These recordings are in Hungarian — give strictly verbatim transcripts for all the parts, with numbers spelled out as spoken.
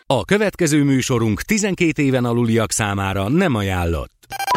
A következő műsorunk tizenkét éven aluliak számára nem ajánlott.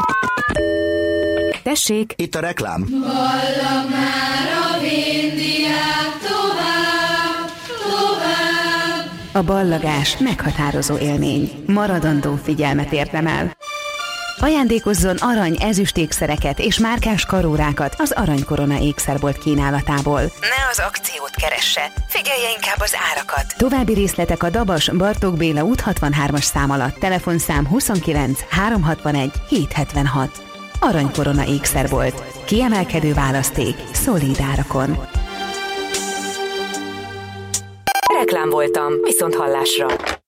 Tessék! Itt a reklám. Ballag már a vindiák tovább, tovább. A ballagás meghatározó élmény. Maradandó figyelmet érdemel. Ajándékozzon arany, ezüst ékszereket és márkás karórákat az Aranykorona ékszerbolt kínálatából. Ne az akciót keresse, figyelje inkább az árakat. További részletek a Dabas Bartók Béla út hatvanhármas szám alatt. Telefonszám huszonkilenc háromszázhatvanegy hétszázhetvenhat. Aranykorona ékszerbolt. Kiemelkedő választék, szolíd árakon. Reklám voltam, viszont hallásra.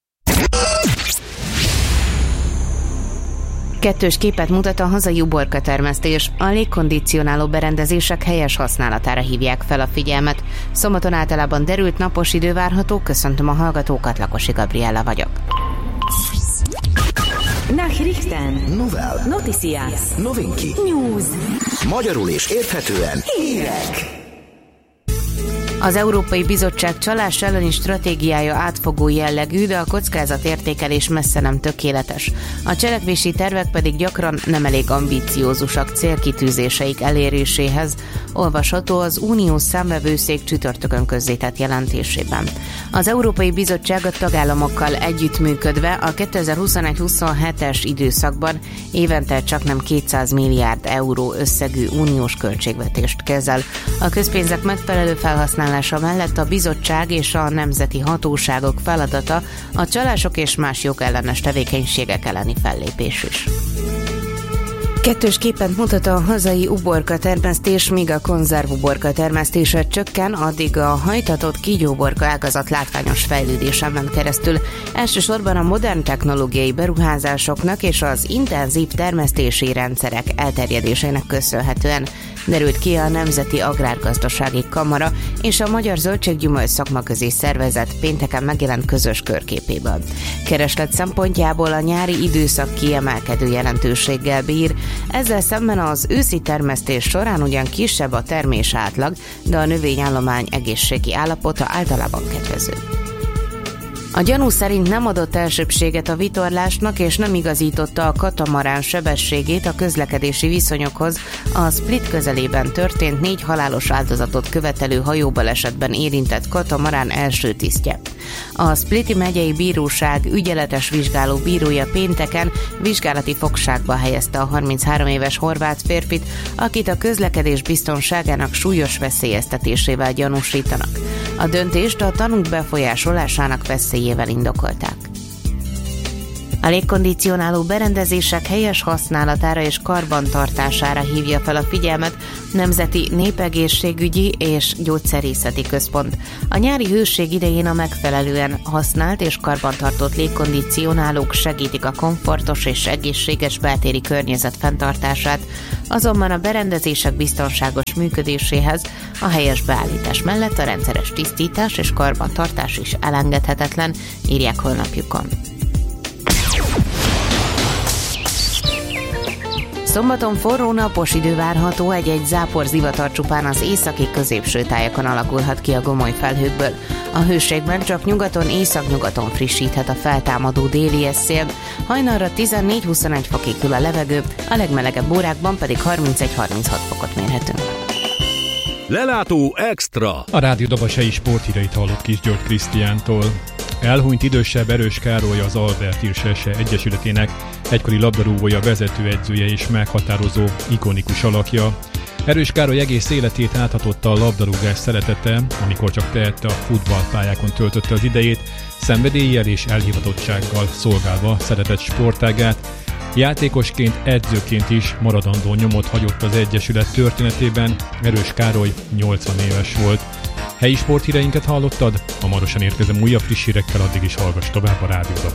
Kettős képet mutat a hazai uborkatermesztés. A légkondicionáló berendezések helyes használatára hívják fel a figyelmet. Szombaton általában derült napos idő várható. Köszöntöm a hallgatókat, Lakosi Gabriella vagyok. Nachrichten. Novel. Noticias. Novinki. News. Magyarul és érthetően. Hírek. Az Európai Bizottság csalás elleni stratégiája átfogó jellegű, de a kockázatértékelés messze nem tökéletes. A cselekvési tervek pedig gyakran nem elég ambiciózusak célkitűzéseik eléréséhez, olvasható az Uniós Számvevőszék csütörtökön közzétett jelentésében. Az Európai Bizottság a tagállamokkal együttműködve a kétezer-huszonegy-huszonhetes időszakban évente csaknem kétszáz milliárd euró összegű uniós költségvetést kezel. A közpénzek megfelelő felhasználása mellett a bizottság és a nemzeti hatóságok feladata a csalások és más jogellenes tevékenységek elleni fellépés is. Kettős képet mutat a hazai uborka termesztés, míg a konzervuborka termesztése csökken, addig a hajtatott kígyóborka ágazat látványos fejlődésen ment keresztül. Elsősorban a modern technológiai beruházásoknak és az intenzív termesztési rendszerek elterjedésének köszönhetően, derült ki a Nemzeti Agrárgazdasági Kamara és a Magyar Zöldséggyümölcs Szakmaközi Szervezet pénteken megjelent közös körképében. Kereslet szempontjából a nyári időszak kiemelkedő jelentőséggel bír, ezzel szemben az őszi termesztés során ugyan kisebb a termés átlag, de a növényállomány egészségi állapota általában kedvező. A gyanú szerint nem adott elsőbbséget a vitorlásnak és nem igazította a katamarán sebességét a közlekedési viszonyokhoz a Split közelében történt négy halálos áldozatot követelő hajóbalesetben érintett katamarán első tisztje. A Spliti megyei bíróság ügyeletes vizsgáló bírója pénteken vizsgálati fogságba helyezte a harminchárom éves horvát férfit, akit a közlekedés biztonságának súlyos veszélyeztetésével gyanúsítanak. A döntést a tanúk befolyásolásának veszélyével indokolták. A légkondicionáló berendezések helyes használatára és karbantartására hívja fel a figyelmet Nemzeti Népegészségügyi és Gyógyszerészeti Központ. A nyári hőség idején a megfelelően használt és karbantartott légkondicionálók segítik a komfortos és egészséges beltéri környezet fenntartását, azonban a berendezések biztonságos működéséhez a helyes beállítás mellett a rendszeres tisztítás és karbantartás is elengedhetetlen, írják honlapjukon. Szombaton forró napos idő várható, egy-egy zápor zivatar csupán az északi középső tájakon alakulhat ki a gomoly felhőkből. A hőségben csak nyugaton, északnyugaton frissíthet a feltámadó déli szél, hajnalra tizennégy-huszonegy fokig hűl a levegő, a legmelegebb órákban pedig harmincegy-harminchat fokot mérhetünk. Lelátó extra! A rádió dobasai sporthíreit hallott Kis György Krisztiántól. Elhunyt idősebb Erős Károly az Albert Irsese Egyesületének egykori labdarúgója, vezetőedzője és meghatározó, ikonikus alakja. Erős Károly egész életét áthatotta a labdarúgás szeretete, amikor csak tehette, a futballpályákon töltötte az idejét, szenvedéllyel és elhivatottsággal szolgálva szeretett sportágát. Játékosként, edzőként is maradandó nyomot hagyott az Egyesület történetében. Erős Károly nyolcvan éves volt. Helyi sporthíreinket hallottad? Hamarosan érkezem újabb friss hírekkel, addig is hallgass tovább a rádiót.